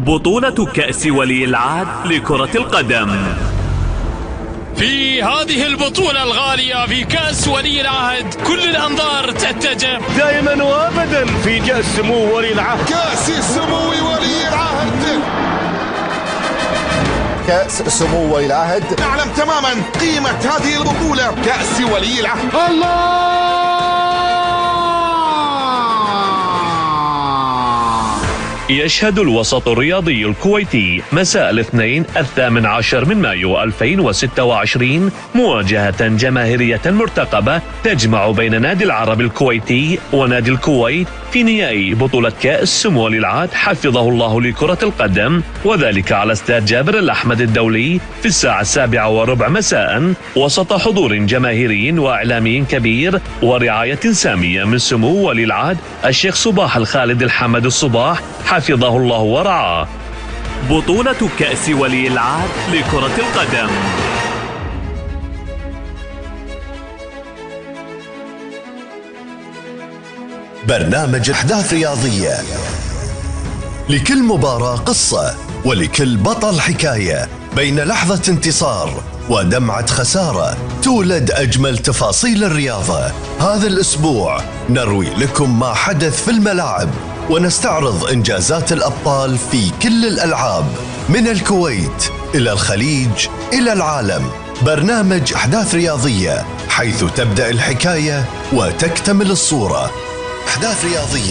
بطولة كأس ولي العهد لكرة القدم. في هذه البطولة الغالية في كأس ولي العهد كل الأنظار تتجه دائما وابدا في كأس سمو ولي العهد. كأس سمو ولي العهد، كأس سمو ولي العهد. نعلم تماما قيمة هذه البطولة، كأس ولي العهد. الله! يشهد الوسط الرياضي الكويتي مساء الاثنين 18 من مايو 2026 مواجهة جماهيرية مرتقبة تجمع بين نادي العرب الكويتي ونادي الكويت في نهائي بطولة كأس سمو ولي العهد حفظه الله لكرة القدم، وذلك على استاد جابر الأحمد الدولي في الساعة 7:15 مساء وسط حضور جماهيري وإعلامي كبير ورعاية سامية من سمو ولي العهد الشيخ صباح الخالد الحمد الصباح حفظه الله ورعاه. بطولة كأس ولي العهد لكرة القدم. برنامج أحداث رياضية، لكل مباراة قصة ولكل بطل حكاية. بين لحظة انتصار ودمعة خسارة تولد أجمل تفاصيل الرياضة. هذا الأسبوع نروي لكم ما حدث في الملاعب ونستعرض إنجازات الأبطال في كل الألعاب من الكويت إلى الخليج إلى العالم. برنامج أحداث رياضية، حيث تبدأ الحكاية وتكتمل الصورة. أحداث رياضية.